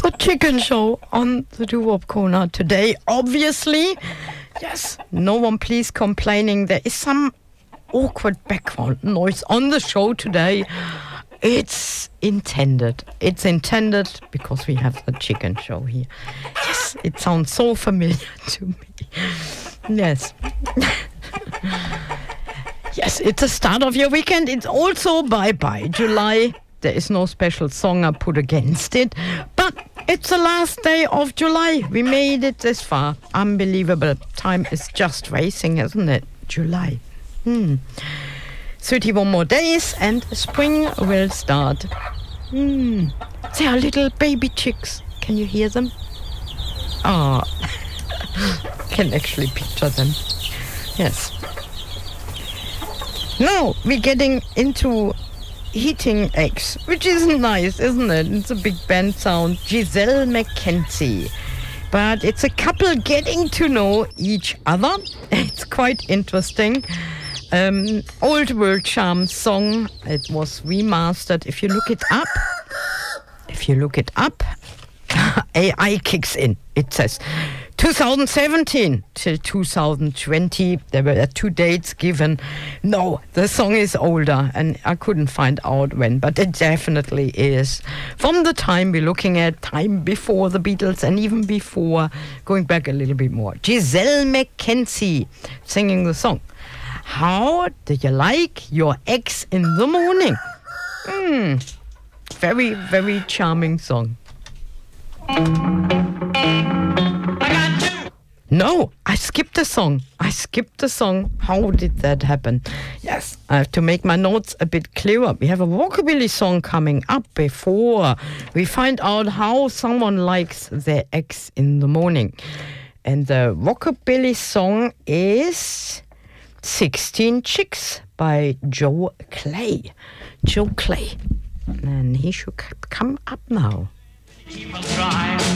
the chicken show on the Doo-Wop Corner today. Obviously, yes, no one please complaining. There is some awkward background noise on the show today. It's intended. It's intended because we have the chicken show here. Yes, it sounds so familiar to me. Yes. Yes, it's the start of your weekend. It's also bye-bye July. There is no special song I put against it. But it's the last day of July. We made it this far. Unbelievable. Time is just racing, isn't it? July. 31 more days and spring will start. They are little baby chicks. Can you hear them? Ah, can actually picture them. Yes. Now we're getting into Heating Eggs, which is nice, isn't it? It's a big band sound. Giselle McKenzie. But it's a couple getting to know each other. It's quite interesting. Old World Charm song. It was remastered. If you look it up, AI kicks in. It says 2017 till 2020. There were 2 dates given. No, the song is older, and I couldn't find out when, but it definitely is. From the time we're looking at, time before the Beatles, and even before, going back a little bit more. Giselle McKenzie singing the song. How do you like your eggs in the morning? Very, very charming song. No, I skipped the song. How did that happen? Yes, I have to make my notes a bit clearer. We have a rockabilly song coming up before we find out how someone likes their eggs in the morning. And the rockabilly song is 16 Chicks by Joe Clay. And he should come up now. Keep on trying.